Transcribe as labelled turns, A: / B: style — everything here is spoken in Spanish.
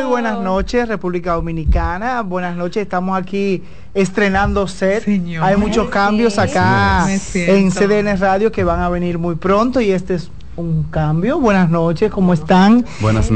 A: buenas noches, República Dominicana. Buenas noches, estamos aquí estrenando set. Señor. Hay muchos cambios acá en CDN Radio que van a venir muy pronto y este es un cambio. Buenas noches, ¿cómo están?
B: Buenas